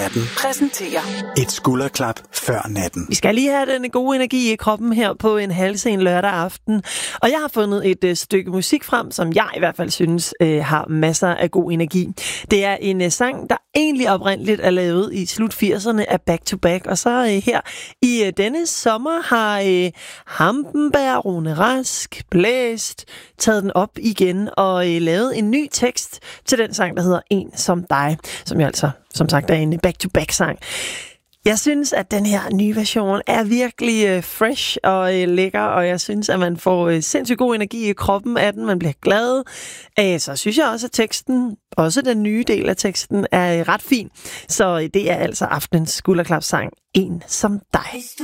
Natten præsenterer et skulderklap før natten. Vi skal lige have den gode energi i kroppen her på en halvsen lørdag aften. Og jeg har fundet et stykke musik frem, som jeg i hvert fald synes har masser af god energi. Det er en sang, der egentlig oprindeligt er lavet i slut 80'erne af Back to Back. Og så her i denne sommer har Hampenberg, Rune Rask, Blæst taget den op igen og lavet en ny tekst til den sang, der hedder En som dig, som jo altså som sagt er en back-to-back-sang. Jeg synes, at den her nye version er virkelig fresh og lækker, og jeg synes, at man får sindssygt god energi i kroppen af den. Man bliver glad. Så synes jeg også, at teksten, også den nye del af teksten, er ret fin. Så det er altså aftenens skulderklapsang En som dig.